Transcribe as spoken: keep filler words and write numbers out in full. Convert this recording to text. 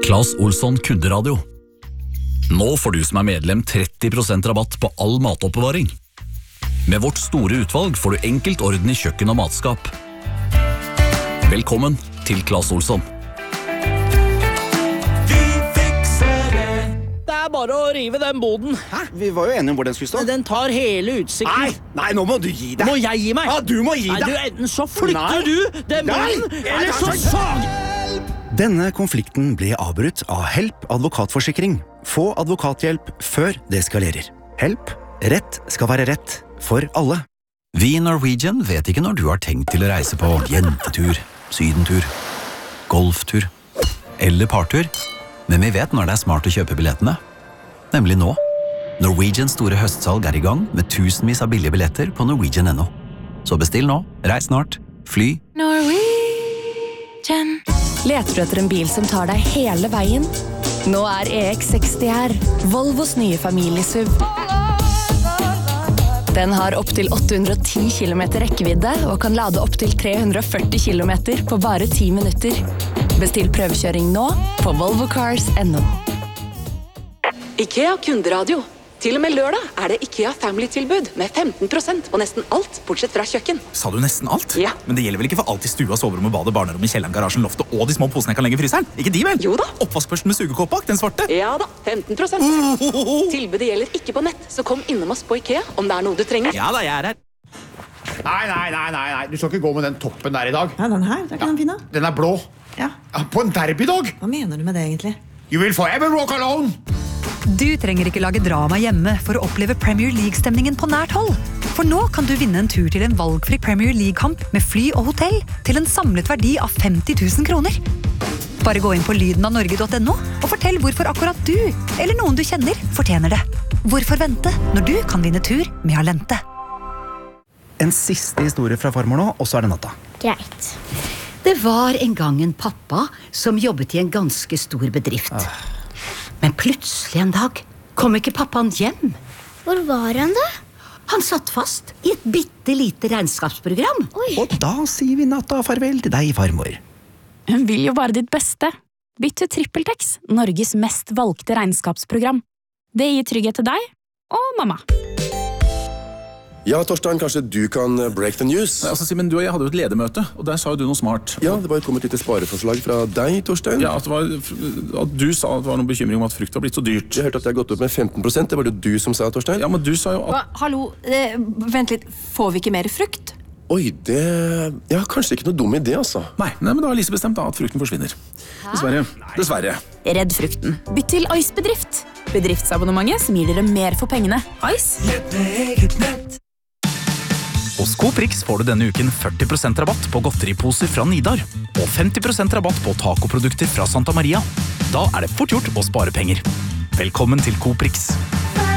Claes Olsson kunderadio. Nå får du som er medlem tretti prosent rabatt på all matoppbevaring. Med vårt store utvalg får du enkelt orden i kjøkken og matskap. Velkommen til Claes Olsson. Vi fikser det. Det er bare å rive den boden. Hæ? Vi var jo enige om hvor den skulle stå. Den tar hele utsikten. Nei, nei, nå må du gi deg. Må jeg gi meg? Ja, du må gi Nei, deg. du, enten så flytter Nei. du den boden, Nei. eller Nei, så nei, sag. Denne konflikten ble avbrutt av Help advokatforsikring. Få advokathjelp før det eskalerer. Help. Rett skal være rett for alle. Vi i Norwegian vet ikke når du har tenkt til å reise på jentetur, sydentur, golftur eller partur, men vi vet når det er smart å kjøpe billettene. Nemlig nå. Norwegians store høstsalg er i gang med tusenvis av billige billetter på norwegian punktum no. Så bestill nå, reis snart, fly. Norwegian. Leter du etter en bil som tar deg hele veien? Nå er E X seksti her, Volvos nye familiesuv. Den har opp til åtte hundre og ti kilometer rekkevidde og kan lade opp til tre hundre og førti kilometer på bare ti minutter. Bestill prøvekjøring nå på volvo cars punktum no. IKEA kunderadio. Til og med lørdag er det IKEA Family-tilbud med femten prosent på nesten alt, bortsett fra kjøkken. Sa du nesten alt? Ja. Men det gjelder vel ikke for alt i stua, soverommet, badet, barnerommet, kjelleren, garasjen, loftet og de små posene jeg kan legge i fryseren? Ikke de vel? Jo da. Oppvaskbørsten med sugekåp bak, den svarte? Ja da, femten prosent. Ohohoho. Tilbudet gjelder ikke på nett, så kom innom oss på IKEA om det er noe du trenger. Ja da, jeg er her. Nei, nei, nei, nei, nei. Du skal ikke gå med den toppen der i dag. Ja, den her, det er ikke den fine. Den er blå. Ja. Ja, på en derbydag. Hva mener du med det egentlig? You will forever walk alone. Du trenger ikke lage drama hjemme for å oppleve Premier League-stemningen på nært hold. For nå kan du vinne en tur til en valgfri Premier League-kamp med fly og hotell til en samlet verdi av femti tusen kroner. Bare gå inn på lyden av norge punktum no og fortell hvorfor akkurat du, eller noen du kjenner, fortjener det. Hvorfor vente når du kan vinne tur med Alente? En siste historie fra farmor nå, og så er det natta. Greit. Det var en gang en pappa som jobbet i en ganske stor bedrift. Ah. Men plutselig en dag kom ikke pappaen hjem. Hvor var han da? Han satt fast i et bitte lite regnskapsprogram. Oi. Og da sier vi natta farvel til deg, farmor. Hun vil jo bare ditt beste. Bytt til TrippelTex, Norges mest valgte regnskapsprogram. Det gir trygghet til deg og mamma. Ja, Torstein, kanskje du kan break the news? Nei, altså, Simen, du og jeg hadde jo et ledermøte, og der sa jo du noe smart. Ja, det var kommet litt spareforslag fra deg, Torstein. Ja, at, det var, at du sa at det var noen bekymring om at frukt var blitt så dyrt. Jeg hørte at det har gått opp med femten prosent, det var det du som sa, Torstein. Ja, men du sa jo at... Hva? Hallo, eh, vent litt, får vi ikke mer frukt? Oi, det... Ja, kanskje ikke noe dum idé, altså. Nei, nei, men da har Lise bestemt da at frukten forsvinner. Dessverre. Dessverre. Redd frukten. Bytt til Ice Bedrift. Bedriftsabonnementet som gir dere mer for pengene. Ice. Lett med eget nett. Hos Coprix får du denne uken førti prosent rabatt på godteriposer fra Nidar og femti prosent rabatt på tacoprodukter fra Santa Maria. Da er det fort gjort å spare penger. Velkommen til Coprix.